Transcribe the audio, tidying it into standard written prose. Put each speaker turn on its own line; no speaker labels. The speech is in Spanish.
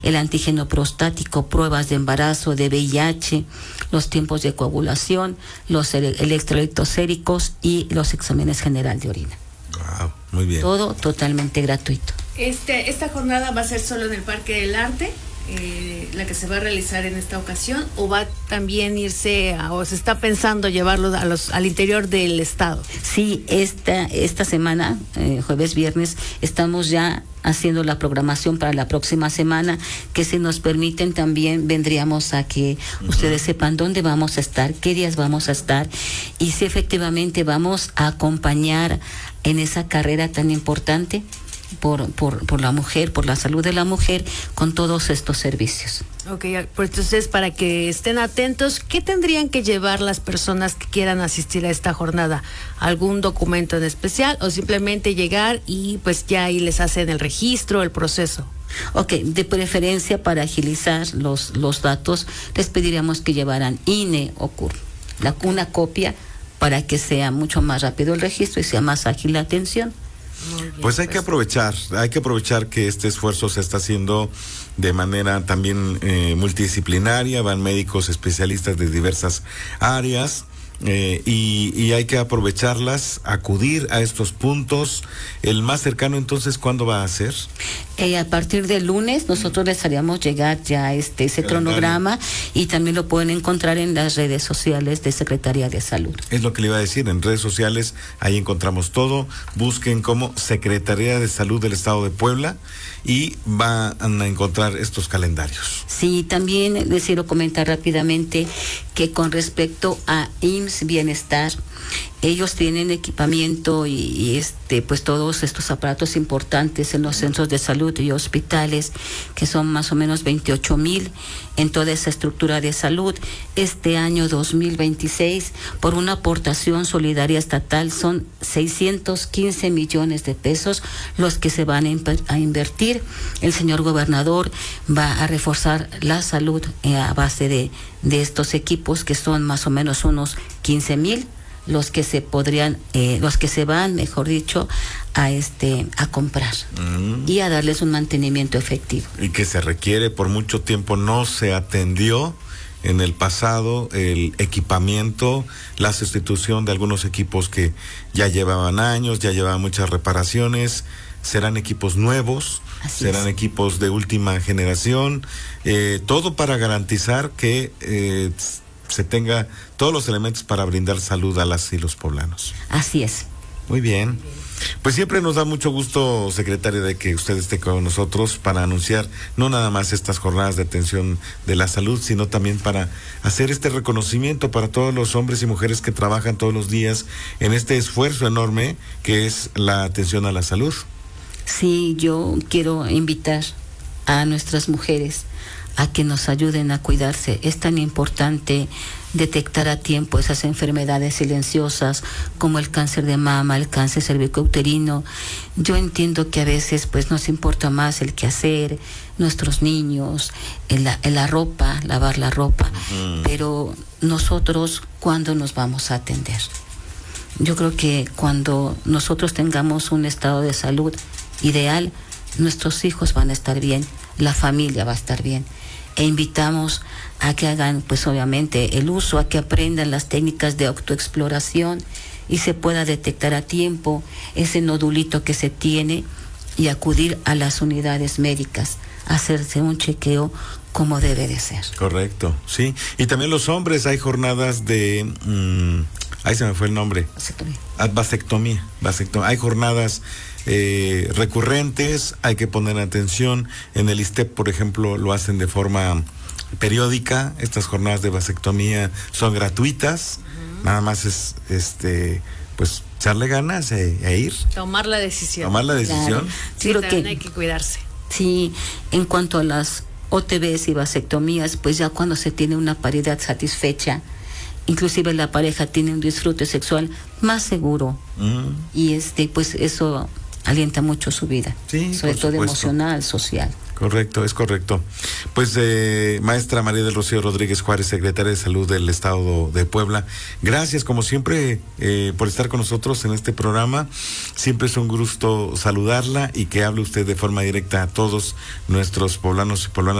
el antígeno prostático, pruebas de embarazo, de VIH, los tiempos de coagulación, los electrolitos séricos y los exámenes general de orina.
Wow, muy bien.
Todo totalmente gratuito.
¿Esta jornada va a ser solo en el Parque del Arte, la que se va a realizar en esta ocasión, o va también o se está pensando llevarlo al interior del estado?
Sí, esta semana, jueves, viernes, estamos ya haciendo la programación para la próxima semana, que si nos permiten también vendríamos a que ustedes sepan dónde vamos a estar, qué días vamos a estar, y si efectivamente vamos a acompañar en esa carrera tan importante por la mujer, por la salud de la mujer, con todos estos servicios.
Ok, pues entonces, para que estén atentos, ¿qué tendrían que llevar las personas que quieran asistir a esta jornada? ¿Algún documento en especial o simplemente llegar y pues ya ahí les hacen el registro, el proceso?
Ok, de preferencia, para agilizar los datos, les pediríamos que llevaran INE o CUR, una copia, para que sea mucho más rápido el registro y sea más ágil la atención.
Bien, pues hay que aprovechar que este esfuerzo se está haciendo de manera también multidisciplinaria, van médicos especialistas de diversas áreas. Y hay que aprovecharlas, acudir a estos puntos. El más cercano, entonces, ¿cuándo va a ser?
A partir del lunes nosotros les haríamos llegar ya ese cronograma, y también lo pueden encontrar en las redes sociales de Secretaría de Salud.
Es lo que le iba a decir, en redes sociales, ahí encontramos todo. Busquen como Secretaría de Salud del Estado de Puebla y van a encontrar estos calendarios.
Sí, también les quiero comentar rápidamente que con respecto a IMSS Bienestar, ellos tienen equipamiento y pues todos estos aparatos importantes en los centros de salud y hospitales, que son más o menos 28,000 en toda esa estructura de salud. Este año 2026, por una aportación solidaria estatal, son 615 millones de pesos los que se van a invertir. El señor gobernador va a reforzar la salud a base de estos equipos, que son más o menos unos 15,000 los que se van, mejor dicho, a comprar y a darles un mantenimiento efectivo.
Y que se requiere, por mucho tiempo no se atendió en el pasado el equipamiento, la sustitución de algunos equipos que ya llevaban años, ya llevaban muchas reparaciones. Serán equipos nuevos, serán equipos de última generación, todo para garantizar que se tenga todos los elementos para brindar salud a las y los poblanos.
Así es.
Muy bien. Pues siempre nos da mucho gusto, secretaria, de que usted esté con nosotros para anunciar no nada más estas jornadas de atención de la salud, sino también para hacer este reconocimiento para todos los hombres y mujeres que trabajan todos los días en este esfuerzo enorme que es la atención a la salud.
Sí, yo quiero invitar a nuestras mujeres a que nos ayuden a cuidarse. Es tan importante detectar a tiempo esas enfermedades silenciosas como el cáncer de mama, el cáncer cervicouterino. Yo entiendo que a veces pues nos importa más el quehacer, nuestros niños, la ropa, lavar la ropa, pero nosotros, ¿cuándo nos vamos a atender? Yo creo que cuando nosotros tengamos un estado de salud ideal, nuestros hijos van a estar bien, la familia va a estar bien. E invitamos a que hagan, pues obviamente, el uso, a que aprendan las técnicas de autoexploración y se pueda detectar a tiempo ese nodulito que se tiene y acudir a las unidades médicas, hacerse un chequeo como debe de ser.
Correcto, sí. Y también los hombres, hay jornadas de... ahí se me fue el nombre. Vasectomía. Hay jornadas recurrentes, hay que poner atención. En el ISSSTEP, por ejemplo, lo hacen de forma periódica. Estas jornadas de vasectomía son gratuitas. Nada más es pues echarle ganas e ir.
Tomar la decisión.
Claro.
Sí, también hay que cuidarse.
Sí, en cuanto a las OTBs y vasectomías, pues ya cuando se tiene una paridad satisfecha, inclusive la pareja tiene un disfrute sexual más seguro, y pues eso alienta mucho su vida,
sí,
sobre todo
supuesto.
Emocional, social.
Correcto, es correcto. Pues maestra María del Rocío Rodríguez Juárez, secretaria de Salud del Estado de Puebla, gracias como siempre por estar con nosotros en este programa. Siempre es un gusto saludarla y que hable usted de forma directa a todos nuestros poblanos y poblanas